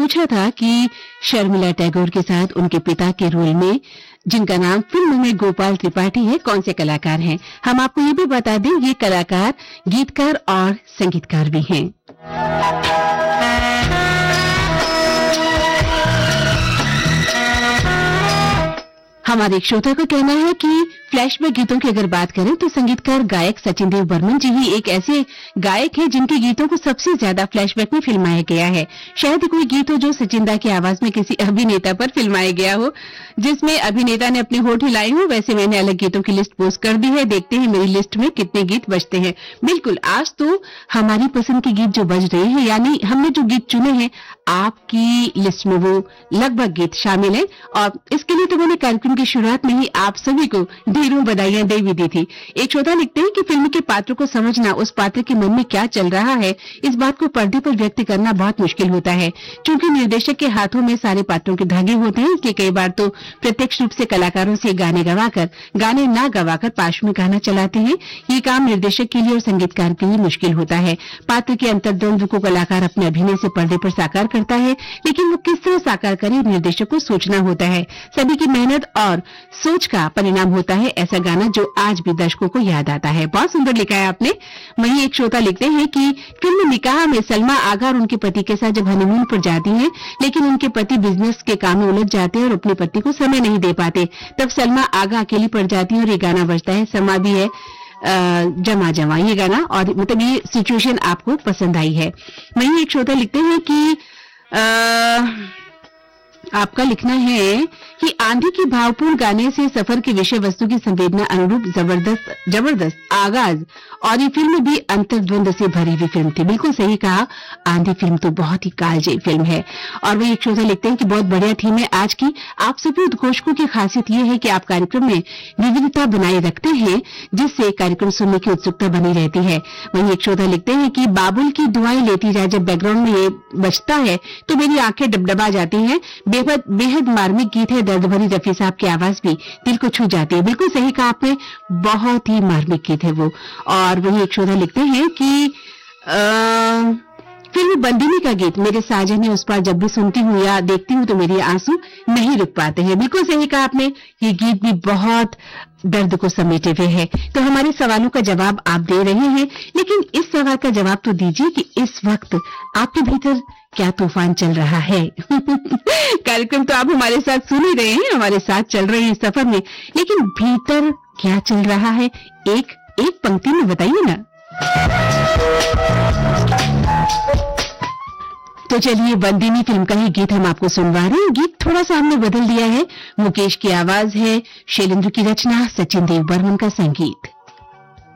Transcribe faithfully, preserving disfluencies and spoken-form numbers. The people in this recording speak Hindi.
पूछा था कि शर्मिला टैगोर के साथ उनके पिता के रोल में, जिनका नाम फिल्म में गोपाल त्रिपाठी है, कौन से कलाकार हैं। हम आपको ये भी बता दें, ये कलाकार गीतकार और संगीतकार भी हैं। हमारे एक श्रोता का कहना है कि फ्लैशबैक गीतों की अगर बात करें तो संगीतकार गायक सचिन देव बर्मन जी ही एक ऐसे गायक हैं जिनके गीतों को सबसे ज्यादा फ्लैशबैक में फिल्माया गया है। शायद कोई गीत हो जो सचिन दा की आवाज में किसी अभिनेता पर फिल्माया गया हो, जिसमें अभिनेता ने अपने होठ हिलाए हो। वैसे मैंने अलग गीतों की लिस्ट पोस्ट कर दी है, देखते हैं मेरी लिस्ट में कितने गीत बजते हैं। बिल्कुल, आज तो हमारी पसंद के गीत जो बज रहे हैं, यानी हमने जो गीत चुने हैं, आपकी लिस्ट में वो लगभग गीत शामिल है। और इसके लिए तो मैंने कार्यक्रम की शुरुआत में ही आप सभी को ढेरों बधाइयां दे भी दी थी। एक श्रोता लिखते हैं कि फिल्म के पात्र को समझना, उस पात्र के मन में क्या चल रहा है, इस बात को पर्दे पर व्यक्त करना बहुत मुश्किल होता है। क्योंकि निर्देशक के हाथों में सारे पात्रों के धागे होते हैं, इसलिए कई बार तो प्रत्यक्ष रूप से कलाकारों से गाने गवाकर, गाने ना गवाकर पार्श्व में गाना चलाते हैं। ये काम निर्देशक के लिए और संगीतकार के लिए मुश्किल होता है। पात्र के अंतर्द्वंद को कलाकार अपने अभिनय से पर्दे पर साकार करता है, लेकिन वो किस तरह साकार करे, निर्देशक को सोचना होता है। सभी की मेहनत और सोच का परिणाम होता है ऐसा गाना जो आज भी दर्शकों को याद आता है। बहुत सुंदर लिखा है आपने। वहीं एक श्रोता लिखते हैं कि फिल्म निकाह में सलमा आगा और उनके पति के साथ जब हनीमून पर जाती हैं, लेकिन उनके पति बिजनेस के काम में उलझ जाते हैं और अपने पति को समय नहीं दे पाते, तब सलमा आगा अकेली पड़ जाती है और ये गाना बजता है। समा भी है आ, जमा जमा, ये गाना, और मतलब ये सिचुएशन आपको पसंद आई है। वहीं एक श्रोता लिखते हैं कि आ, आपका लिखना है कि आंधी की भावपूर्ण गाने से सफर की विषय वस्तु की संवेदना अनुरूप जबरदस्त जबरदस्त आगाज, और ये फिल्म भी अंतर्द्वंद से भरी हुई फिल्म थी। बिल्कुल सही कहा, आंधी फिल्म तो बहुत ही कालजयी फिल्म है। और वही एक श्रोता लिखते हैं कि बहुत बढ़िया थीम है आज की। आप सभी उद्घोषकों की खासियत ये है कि आप कार्यक्रम में विविधता बनाए रखते हैं, जिससे कार्यक्रम सुनने की उत्सुकता बनी रहती है। वहीं एक श्रोता लिखते हैं कि बाबुल की दुआएं लेती जाए, जब बैकग्राउंड में ये बजता है तो मेरी आंखें डबडबा जाती हैं। बेहद बेहद मार्मिक गीत है, दर्द भरी रफी साहब की आवाज भी दिल को छू जाती है। बिल्कुल सही कहा आपने, बहुत ही मार्मिक गीत है वो। और वही एक श्रोता लिखते हैं कि आ, फिल्म बंदिनी का गीत मेरे साजन है उस पर जब भी सुनती हूँ या देखती हूँ तो मेरे आंसू नहीं रुक पाते हैं। बिल्कुल सही कहा आपने, ये गीत भी बहुत दर्द को समेटे हुए है। तो हमारे सवालों का जवाब आप दे रहे हैं, लेकिन इस सवाल का जवाब तो दीजिए कि इस वक्त आपके भीतर क्या तूफान चल रहा है। कार्यक्रम तो आप हमारे साथ सुन ही रहे हैं, हमारे साथ चल रहे हैं सफर में, लेकिन भीतर क्या चल रहा है, एक एक पंक्ति में बताइए ना। तो चलिए, बंदिनी फिल्म का ही गीत हम आपको सुनवा रहे हैं। गीत थोड़ा सा हमने बदल दिया है। मुकेश की आवाज है, शैलेंद्र की रचना, सचिन देव बर्मन का संगीत।